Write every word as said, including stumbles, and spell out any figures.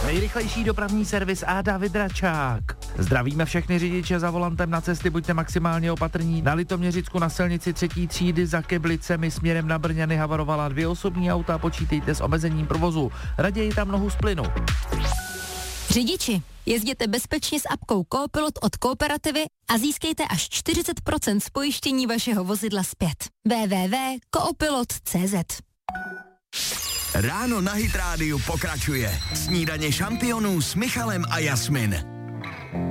Nejrychlejší dopravní servis a David Račák. Zdravíme všechny řidiče za volantem na cesty, buďte maximálně opatrní. Na Litoměřicku na silnici třetí třídy za Keblicemi směrem na Brňany havarovala dvě osobní auta, počítejte s omezením provozu. Raději tam nohu z plynu. Řidiči, jezděte bezpečně s apkou Coopilot od Kooperativy a získejte až čtyřicet procent z pojištění vašeho vozidla zpět. w w w tečka coopilot tečka c z Ráno na Hit rádiu pokračuje. Snídaně šampionů s Michalem a Jasmin.